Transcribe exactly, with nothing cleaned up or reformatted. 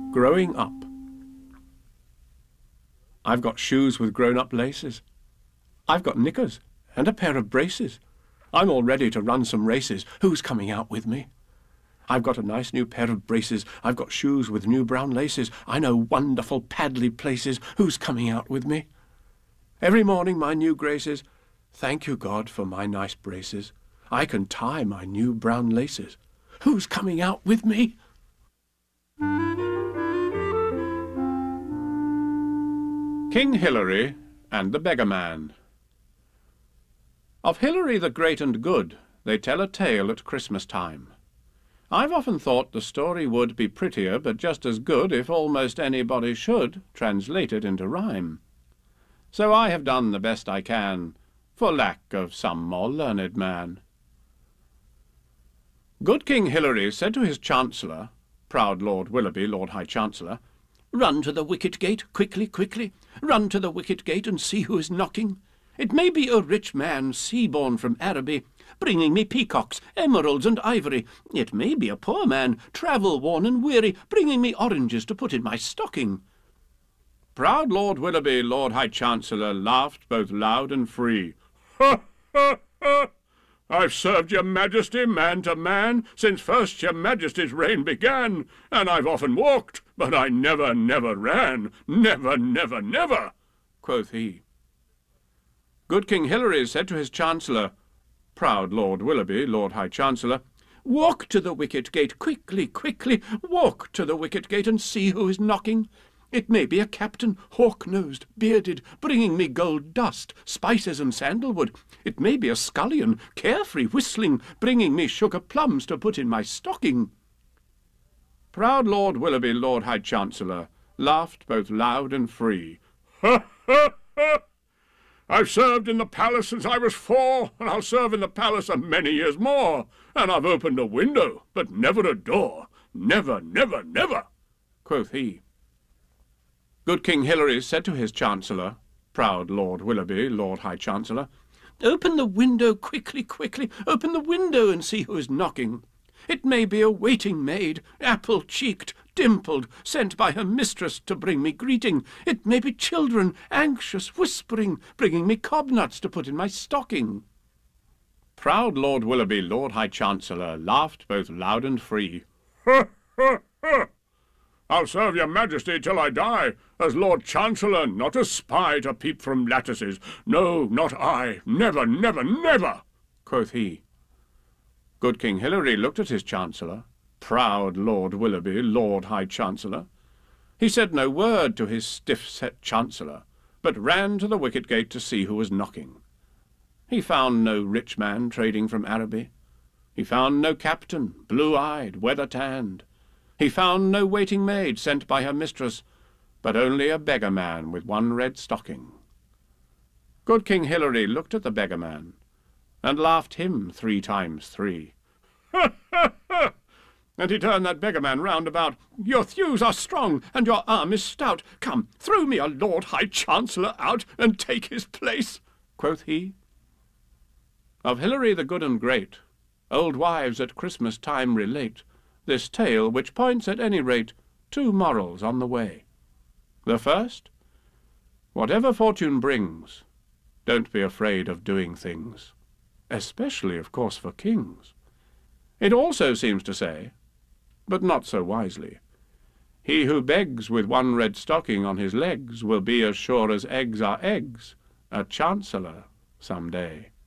Growing up. I've got shoes with grown-up laces. I've got knickers and a pair of braces. I'm all ready to run some races. Who's coming out with me? I've got a nice new pair of braces. I've got shoes with new brown laces. I know wonderful paddly places. Who's coming out with me? Every morning, my new graces. Thank you, God, for my nice braces. I can tie my new brown laces. Who's coming out with me? King Hilary and the Beggar Man. Of Hilary the Great and Good they tell a tale at Christmas time. I've often thought the story would be prettier but just as good if almost anybody should translate it into rhyme. So I have done the best I can, for lack of some more learned man. Good King Hilary said to his Chancellor, proud Lord Willoughby, Lord High Chancellor, "Run to the wicket gate, quickly, quickly, run to the wicket gate and see who is knocking. It may be a rich man, sea-born from Araby, bringing me peacocks, emeralds, and ivory. It may be a poor man, travel-worn and weary, bringing me oranges to put in my stocking." Proud Lord Willoughby, Lord High Chancellor, laughed both loud and free. "Ha, ha, ha! I've served your Majesty man to man since first your Majesty's reign began, and I've often walked, but I never, never ran, never, never, never," quoth he. Good King Hilary said to his Chancellor, proud Lord Willoughby, Lord High Chancellor, "Walk to the wicket gate, quickly, quickly, walk to the wicket gate and see who is knocking. It may be a captain, hawk-nosed, bearded, bringing me gold dust, spices and sandalwood. It may be a scullion, carefree, whistling, bringing me sugar plums to put in my stocking." Proud Lord Willoughby, Lord High Chancellor, laughed both loud and free. "Ha, ha, ha! I've served in the palace since I was four, and I'll serve in the palace a many years more, and I've opened a window, but never a door, never, never, never," quoth he. Good King Hilary said to his Chancellor, proud Lord Willoughby, Lord High Chancellor, "Open the window, quickly, quickly, open the window and see who is knocking. It may be a waiting maid, apple-cheeked, dimpled, sent by her mistress to bring me greeting. It may be children, anxious, whispering, bringing me cobnuts to put in my stocking." Proud Lord Willoughby, Lord High Chancellor, laughed both loud and free. "Ha, ha, ha! I'll serve your Majesty till I die, as Lord Chancellor, not a spy to peep from lattices. No, not I, never, never, never," quoth he. Good King Hilary looked at his Chancellor, proud Lord Willoughby, Lord High Chancellor. He said no word to his stiff-set Chancellor, but ran to the wicket gate to see who was knocking. He found no rich man trading from Araby. He found no captain, blue-eyed, weather-tanned. He found no waiting maid sent by her mistress, but only a beggar man with one red stocking. Good King Hilary looked at the beggar man, and laughed him three times three. "Ha, ha, ha! And he turned that beggar man round about. 'Your thews are strong, and your arm is stout. Come, throw me a Lord High Chancellor out, and take his place,' quoth he." Of Hilary the Good and Great, old wives at Christmas time relate this tale, which points at any rate two morals on the way. The first, whatever fortune brings, don't be afraid of doing things, especially, of course, for kings. It also seems to say, but not so wisely, he who begs with one red stocking on his legs will be as sure as eggs are eggs, a chancellor some day.